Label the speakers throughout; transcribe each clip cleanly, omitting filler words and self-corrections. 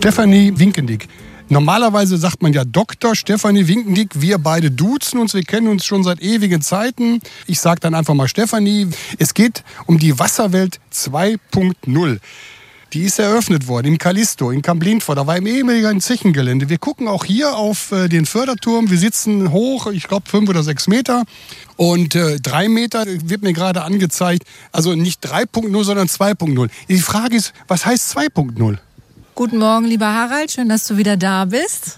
Speaker 1: Stefanie Winkendick. Normalerweise sagt man ja Dr. Stefanie Winkendick. Wir beide duzen uns, wir kennen uns schon seit ewigen Zeiten. Ich sage dann einfach mal Stefanie. Es geht um die Wasserwelt 2.0. Die ist eröffnet worden im Callisto, in Kamp-Lintfort. Da war im ehemaligen Zechengelände. Wir gucken auch hier auf den Förderturm. Wir sitzen hoch, ich glaube 5 oder 6 Meter. Und 3 Meter wird mir gerade angezeigt. Also nicht 3.0, sondern 2.0. Die Frage ist, was heißt 2.0?
Speaker 2: Guten Morgen, lieber Harald. Schön, dass du wieder da bist.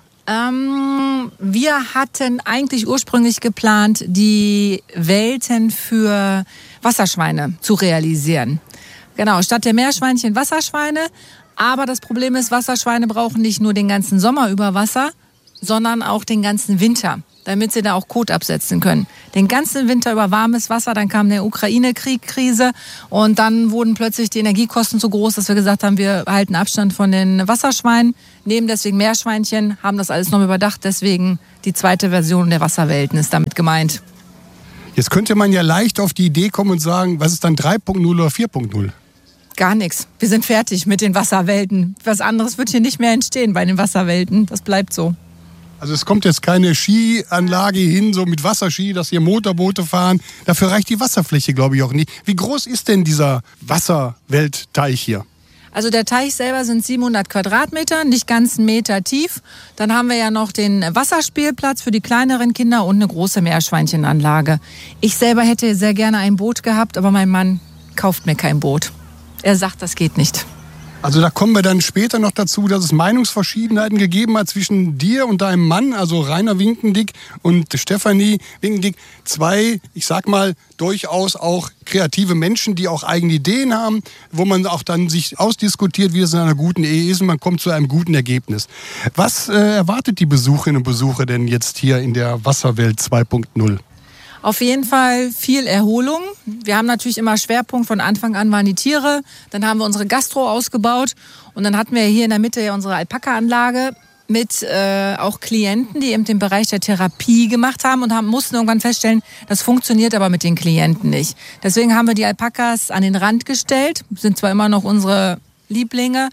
Speaker 2: Wir hatten eigentlich ursprünglich geplant, die Welten für Wasserschweine zu realisieren. Genau, statt der Meerschweinchen Wasserschweine. Aber das Problem ist, Wasserschweine brauchen nicht nur den ganzen Sommer über Wasser, sondern auch den ganzen Winter, damit sie da auch Kot absetzen können. Den ganzen Winter über warmes Wasser, dann kam der Ukraine-Krieg-Krise und dann wurden plötzlich die Energiekosten so groß, dass wir gesagt haben, wir halten Abstand von den Wasserschweinen, nehmen deswegen Meerschweinchen, haben das alles noch überdacht, deswegen die zweite Version der Wasserwelten ist damit gemeint.
Speaker 1: Jetzt könnte man ja leicht auf die Idee kommen und sagen, was ist dann 3.0 oder 4.0?
Speaker 2: Gar nichts. Wir sind fertig mit den Wasserwelten. Was anderes wird hier nicht mehr entstehen bei den Wasserwelten. Das bleibt so.
Speaker 1: Also es kommt jetzt keine Skianlage hin, so mit Wasserski, dass hier Motorboote fahren. Dafür reicht die Wasserfläche, glaube ich, auch nicht. Wie groß ist denn dieser Wasserweltteich hier?
Speaker 2: Also der Teich selber sind 700 Quadratmeter, nicht ganz 1 Meter tief. Dann haben wir ja noch den Wasserspielplatz für die kleineren Kinder und eine große Meerschweinchenanlage. Ich selber hätte sehr gerne ein Boot gehabt, aber mein Mann kauft mir kein Boot. Er sagt, das geht nicht.
Speaker 1: Also da kommen wir dann später noch dazu, dass es Meinungsverschiedenheiten gegeben hat zwischen dir und deinem Mann, also Rainer Winkendick und Stefanie Winkendick. 2, ich sag mal, durchaus auch kreative Menschen, die auch eigene Ideen haben, wo man auch dann sich ausdiskutiert, wie es in einer guten Ehe ist und man kommt zu einem guten Ergebnis. Was erwartet die Besucherinnen und Besucher denn jetzt hier in der Wasserwelt 2.0?
Speaker 2: Auf jeden Fall viel Erholung. Wir haben natürlich immer Schwerpunkt, von Anfang an waren die Tiere. Dann haben wir unsere Gastro ausgebaut und dann hatten wir hier in der Mitte ja unsere Alpaka-Anlage mit auch Klienten, die eben den Bereich der Therapie gemacht haben und mussten irgendwann feststellen, das funktioniert aber mit den Klienten nicht. Deswegen haben wir die Alpakas an den Rand gestellt, sind zwar immer noch unsere Lieblinge,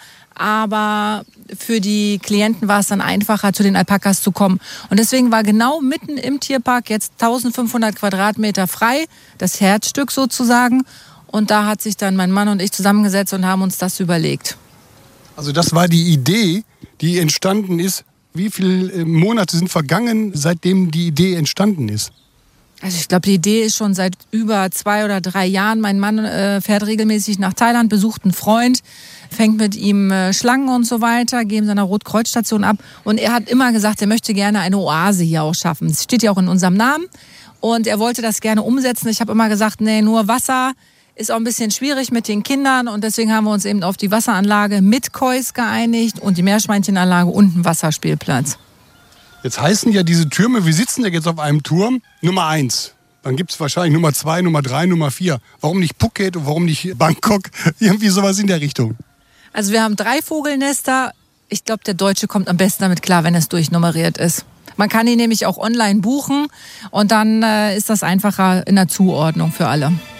Speaker 2: aber für die Klienten war es dann einfacher, zu den Alpakas zu kommen. Und deswegen war genau mitten im Tierpark jetzt 1500 Quadratmeter frei, das Herzstück sozusagen. Und da hat sich dann mein Mann und ich zusammengesetzt und haben uns das überlegt.
Speaker 1: Also das war die Idee, die entstanden ist. Wie viele Monate sind vergangen, seitdem die Idee entstanden ist?
Speaker 2: Also ich glaube, die Idee ist schon seit über 2 oder 3 Jahren. Mein Mann fährt regelmäßig nach Thailand, besucht einen Freund, fängt mit ihm Schlangen und so weiter, geben seiner Rotkreuzstation ab. Und er hat immer gesagt, er möchte gerne eine Oase hier auch schaffen. Das steht ja auch in unserem Namen. Und er wollte das gerne umsetzen. Ich habe immer gesagt, nee, nur Wasser ist auch ein bisschen schwierig mit den Kindern. Und deswegen haben wir uns eben auf die Wasseranlage mit Kois geeinigt und die Meerschweinchenanlage und einen Wasserspielplatz.
Speaker 1: Jetzt heißen ja diese Türme, wir sitzen ja jetzt auf einem Turm, Nummer 1. Dann gibt es wahrscheinlich Nummer 2, Nummer 3, Nummer 4. Warum nicht Phuket und warum nicht Bangkok? Irgendwie sowas in der Richtung.
Speaker 2: Also wir haben 3 Vogelnester. Ich glaube, der Deutsche kommt am besten damit klar, wenn es durchnummeriert ist. Man kann ihn nämlich auch online buchen und dann ist das einfacher in der Zuordnung für alle.